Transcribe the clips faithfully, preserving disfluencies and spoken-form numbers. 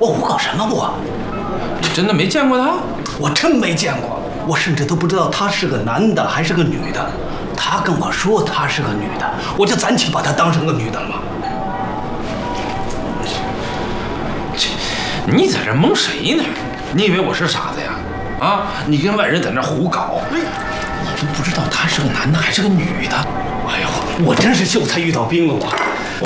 我胡搞什么我？ 你真的没见过他？ 我真没见过，我甚至都不知道他是个男的还是个女的。他跟我说他是个女的，我就暂且把她当成个女的了嘛。 你在这蒙谁呢？你以为我是傻子呀？啊！你跟外人在那胡搞，你都不知道他是个男的还是个女的。 哎呦，我真是秀才遇到兵了我。我。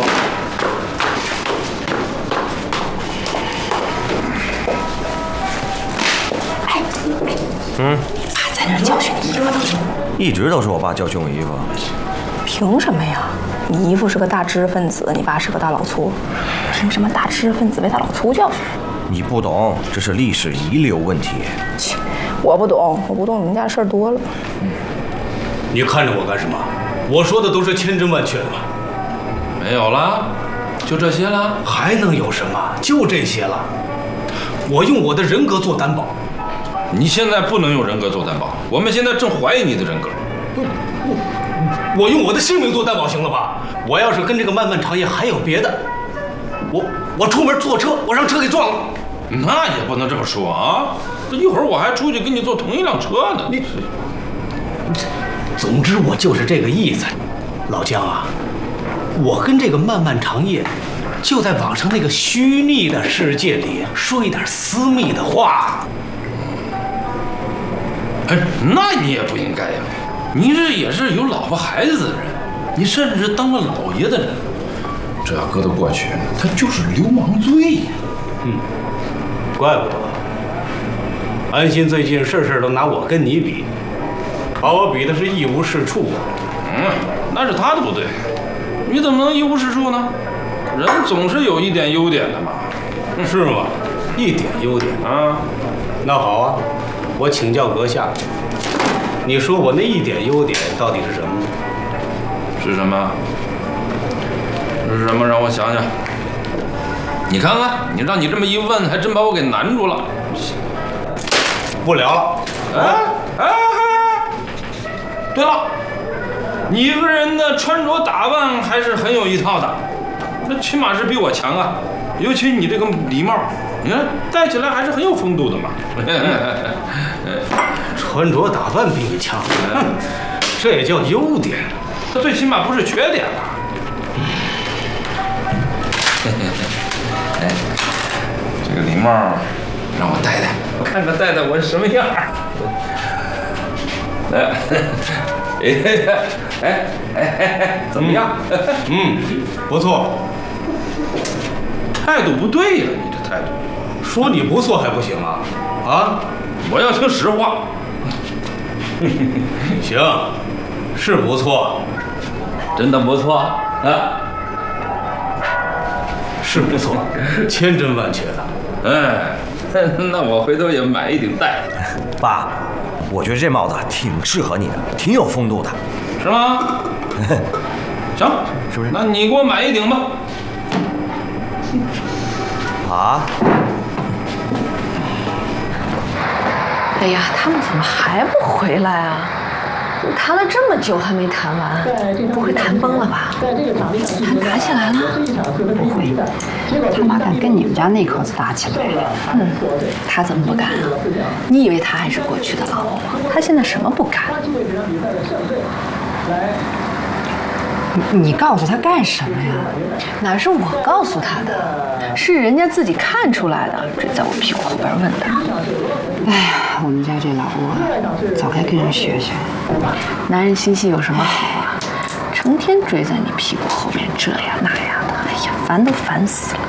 哎，嗯，爸在那教训你衣服呢。 一直都是我爸教训我衣服。 凭什么呀？你姨父是个大知识分子，你爸是个大老粗，凭什么大知识分子被大老粗教训？ 你不懂，这是历史遗留问题。 切，我不懂，我不懂，你们家事儿多了。 嗯，你看着我干什么？我说的都是千真万确的嘛。 没有了，就这些了？ 还能有什么？就这些了。我用我的人格做担保。 你现在不能用人格做担保，我们现在正怀疑你的人格。 我我用我的性命做担保行了吧？我要是跟这个漫漫长夜还有别的，我我出门坐车，我让车给撞了。 那也不能这么说啊！一会儿我还出去跟你坐同一辆车呢。 你，总之我就是这个意思。老姜啊，我跟这个漫漫长夜，就在网上那个虚拟的世界里说一点私密的话。 哎，那你也不应该呀！你这也是有老婆孩子的人，你甚至是当了老爷的人，这要搁到过去，他就是流氓罪呀。 嗯。怪不得，安心最近事事都拿我跟你比，把我比的是一无是处啊。 嗯，那是他的不对，你怎么能一无是处呢？人总是有一点优点的嘛。 是吗？一点优点啊？ 那好啊，我请教阁下，你说我那一点优点到底是什么呢？ 是什么？是什么？让我想想。你看看，你让你这么一问，还真把我给难住了。 不聊了。 哎哎哎！对了，你一个人的穿着打扮还是很有一套的，那起码是比我强啊。尤其你这个礼帽，你看戴起来还是很有风度的嘛。 穿着打扮比你强，这也叫优点。 它最起码不是缺点吧？哎，这个礼帽让我戴戴，我看看戴戴我是什么样。哎，哎哎哎哎，怎么样？ 嗯，不错。 态度不对呀，你这态度。 说你不错还不行啊？啊， 我要听实话。 行，是不错， 真的不错啊。 是不错，千真万确的。 哎，那我回头也买一顶戴。 爸，我觉得这帽子挺适合你的，挺有风度的， 是吗？行， 是不是？ 那你给我买一顶吧。 啊？ 哎呀，他们怎么还不回来啊？谈了这么久还没谈完，不会谈崩了吧？ 谈打起来了？不会，他哪敢跟你们家那口子打起来？ 嗯，他怎么不敢啊？你以为他还是过去的老婆？他现在什么不敢？ 你你告诉他干什么呀？ 哪是我告诉他的，是人家自己看出来的，追在我屁股后边问的。 哎呀，我们家这老吴早该跟人学学。 男人心细有什么好啊？成天追在你屁股后面这呀那呀的，哎呀，烦都烦死了。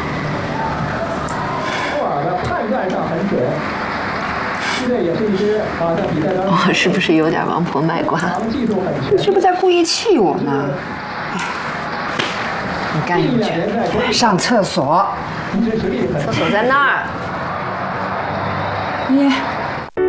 我是不是有点王婆卖瓜？ 你是不是在故意气我呢？你干什么去？上厕所。 厕所在那儿。 你。